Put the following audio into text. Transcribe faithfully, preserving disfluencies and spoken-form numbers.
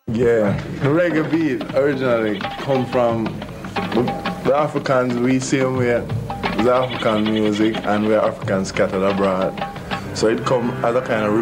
Yeah, the reggae beat originally come from the Africans. We see them here, the African music, and we're Africans scattered abroad. So it come as a kind of